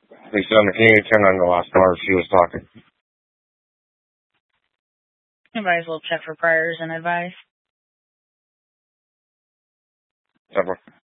Lisa, can you turn on the last part? She was talking. You might as well check for priors and advice. Deborah.